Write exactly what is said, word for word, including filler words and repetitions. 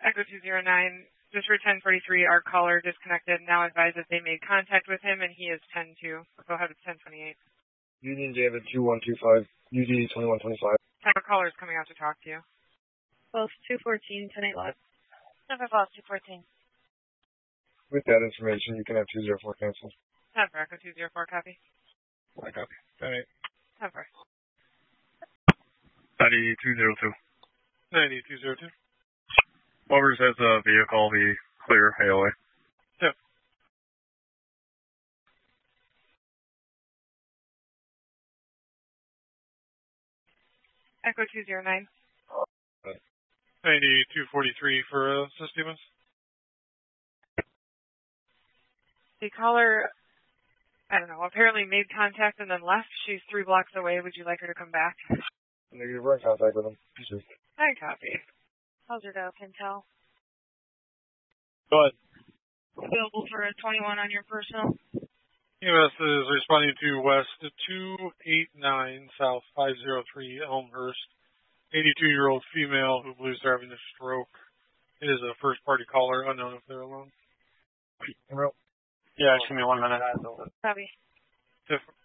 Echo two zero nine, just for ten forty-three, our caller disconnected. Now advised that they made contact with him, and he is ten two. Go ahead, it's ten twenty-eight. Union David two one two five, U D twenty-one twenty-five. Our caller is coming out to talk to you. Both two fourteen, ten eight log. Number false two fourteen. With that information, you can have two zero four canceled. ten for Echo two zero four, copy. I copy. ten eight. ten for. ninety-two zero two. ninety-two zero two. Whoever says the vehicle be clear, A O A. Yep. Echo two zero nine. ninety-two forty-three for uh, Stevens. The caller, I don't know, apparently made contact and then left. She's three blocks away. Would you like her to come back? Negative, we're in contact with him. I copy. How's it go, Pintel? Go ahead. Available for a twenty-one on your personal. U S is responding to West two eighty-nine, South five oh three, Elmhurst. eighty-two-year-old female who believes they're having a stroke. It is a first-party caller, unknown if they're alone. Real. Yeah, just give me one minute. Copy. Different.